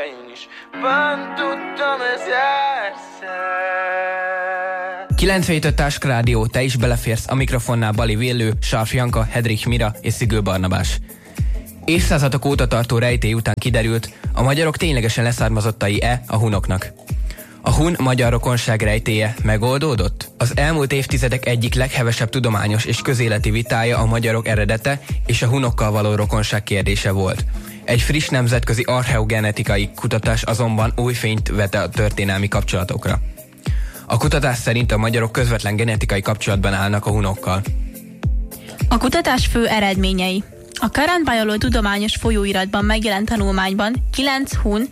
én is bent tudtam ezerszer. 97 Táska Rádió, te is beleférsz, a mikrofonnál Bali Villő, Sarf Janka, Hedrich Mira és Szigő Barnabás. Évszázadok óta tartó rejtély után kiderült, a magyarok ténylegesen leszármazottai-e a hunoknak. A hun-magyar rokonság rejtélye megoldódott? Az elmúlt évtizedek egyik leghevesebb tudományos és közéleti vitája a magyarok eredete és a hunokkal való rokonság kérdése volt. Egy friss nemzetközi archeogenetikai kutatás azonban új fényt vet a történelmi kapcsolatokra. A kutatás szerint a magyarok közvetlen genetikai kapcsolatban állnak a hunokkal. A kutatás fő eredményei. A Current Biology tudományos folyóiratban megjelent tanulmányban 9 hun,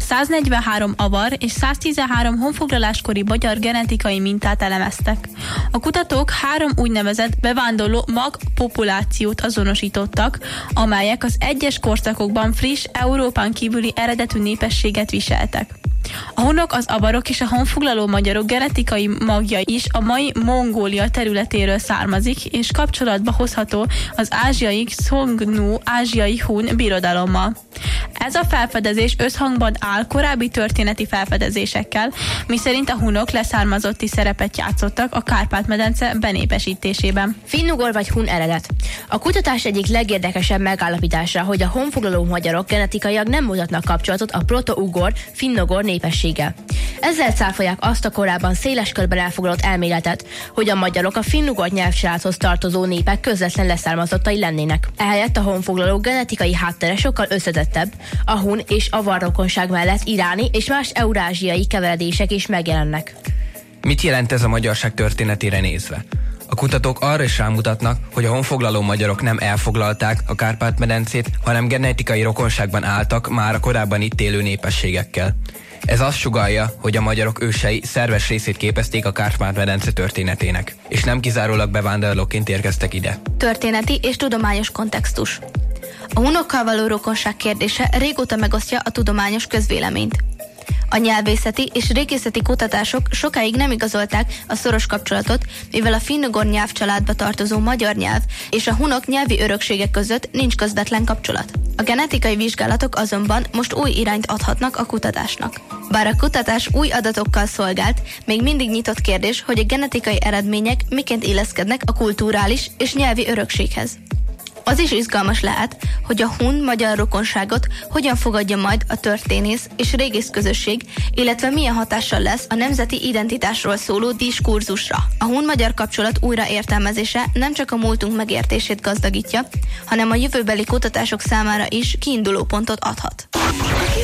143 avar és 113 honfoglaláskori magyar genetikai mintát elemeztek. A kutatók 3 úgynevezett bevándorló magpopulációt azonosítottak, amelyek az egyes korszakokban friss, Európán kívüli eredetű népességet viseltek. A hunok, az avarok és a honfoglaló magyarok genetikai magja is a mai Mongólia területéről származik, és kapcsolatba hozható az ázsiai Xiongnu ázsiai hun birodalommal. Ez a felfedezés összhangban áll korábbi történeti felfedezésekkel, miszerint a hunok leszármazotti szerepet játszottak a Kárpát-medence benépesítésében. Finnugor vagy hun eredet. A kutatás egyik legérdekesebb megállapítása, hogy a honfoglaló magyarok genetikailag nem mutatnak kapcsolatot a proto-ugor, finnugor népességgel. Ezzel cáfolják azt a korábban széles körben elfogadott elméletet, hogy a magyarok a finnugor nyelvcsaládhoz tartozó népek közvetlen leszármazottai lennének. Ehelyett a honfoglaló genetikai háttere sokkal összetettebb, a hun és avar rokonság mellett iráni és más eurázsiai keveredések is megjelennek. Mit jelent ez a magyarság történetére nézve? A kutatók arra is rámutatnak, hogy a honfoglaló magyarok nem elfoglalták a Kárpát-medencét, hanem genetikai rokonságban álltak már a korábban itt élő népességekkel. Ez azt sugallja, hogy a magyarok ősei szerves részét képezték a Kárpát-medence történetének, és nem kizárólag bevándorlóként érkeztek ide. Történeti és tudományos kontextus. A hunokkal való rokonság kérdése régóta megosztja a tudományos közvéleményt. A nyelvészeti és régészeti kutatások sokáig nem igazolták a szoros kapcsolatot, mivel a finnugor nyelvcsaládba tartozó magyar nyelv és a hunok nyelvi öröksége között nincs közvetlen kapcsolat. A genetikai vizsgálatok azonban most új irányt adhatnak a kutatásnak. Bár a kutatás új adatokkal szolgált, még mindig nyitott kérdés, hogy a genetikai eredmények miként illeszkednek a kulturális és nyelvi örökséghez. Az is izgalmas lehet, hogy a hun-magyar rokonságot hogyan fogadja majd a történész és régész közösség, illetve milyen hatással lesz a nemzeti identitásról szóló diskurzusra. A hun-magyar kapcsolat újraértelmezése nem csak a múltunk megértését gazdagítja, hanem a jövőbeli kutatások számára is kiindulópontot adhat.